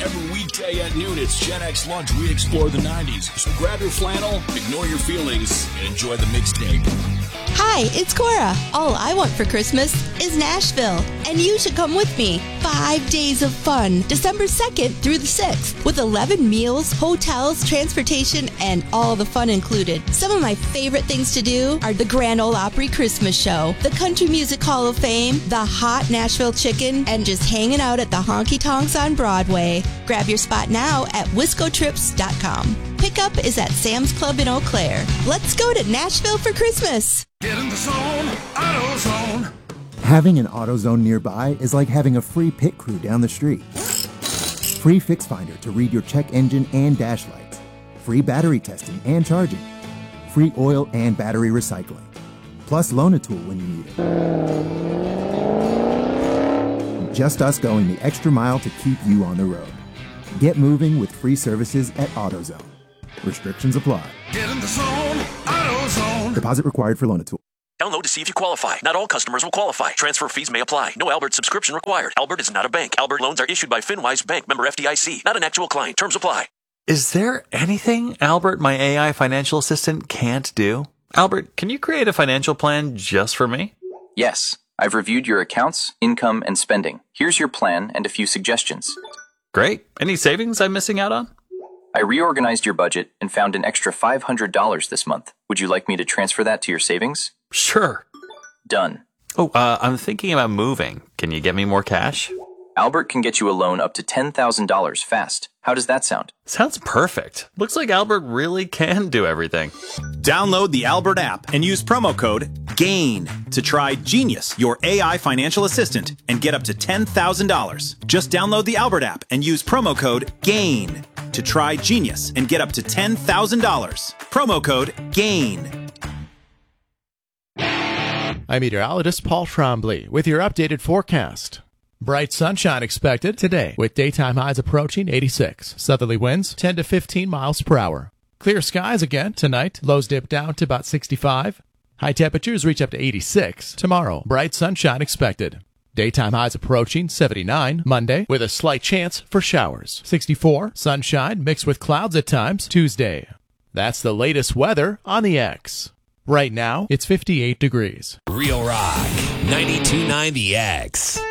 Every weekday at noon, it's Gen X Lunch. We explore the 90s. So grab your flannel, ignore your feelings, and enjoy the mixtape. Hi, it's Cora. All I want for Christmas is Nashville, and you should come with me. 5 days of fun, December 2nd through the 6th, with 11 meals, hotels, transportation, and all the fun included. Some of my favorite things to do are the Grand Ole Opry Christmas Show, the Country Music Hall of Fame, the hot Nashville Chicken, and just hanging out at the Honky Tonks on Broadway. Grab your spot now at wiscotrips.com. Pickup is at Sam's Club in Eau Claire. Let's go to Nashville for Christmas. Get in the zone, AutoZone. Having an AutoZone nearby is like having a free pit crew down the street. Free Fix Finder to read your check engine and dash lights. Free battery testing and charging. Free oil and battery recycling. Plus Loan-A-Tool when you need it. Just us going the extra mile to keep you on the road. Get moving with free services at AutoZone. Restrictions apply. Get in the zone, AutoZone. Deposit required for Loan-A-Tool. Download to see if you qualify. Not all customers will qualify. Transfer fees may apply. No Albert subscription required. Albert is not a bank. Albert loans are issued by FinWise Bank, member FDIC. Not an actual client. Terms apply. Is there anything Albert, my AI financial assistant, can't do? Albert, can you create a financial plan just for me? Yes. I've reviewed your accounts, income, and spending. Here's your plan and a few suggestions. Great. Any savings I'm missing out on? I reorganized your budget and found an extra $500 this month. Would you like me to transfer that to your savings? Sure. Done. Oh, I'm thinking about moving. Can you get me more cash? Albert can get you a loan up to $10,000 fast. How does that sound? Sounds perfect. Looks like Albert really can do everything. Download the Albert app and use promo code GAIN to try Genius, your AI financial assistant, and get up to $10,000. Just download the Albert app and use promo code GAIN to try Genius and get up to $10,000. Promo code GAIN. I'm meteorologist Paul Trombley with your updated forecast. Bright sunshine expected today with daytime highs approaching 86. Southerly winds 10 to 15 miles per hour. Clear skies again tonight. Lows dip down to about 65. High temperatures reach up to 86. Tomorrow, bright sunshine expected. Daytime highs approaching 79 Monday with a slight chance for showers. 64, sunshine mixed with clouds at times Tuesday. That's the latest weather on the X. Right now, it's 58 degrees. Real Rock, 92.9 The X.